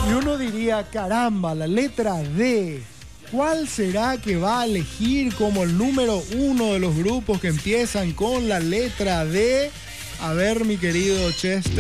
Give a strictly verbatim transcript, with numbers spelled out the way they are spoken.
Y uno diría, caramba, la letra D. ¿Cuál será que va a elegir como el número uno de los grupos que empiezan con la letra D? A ver, mi querido Chester.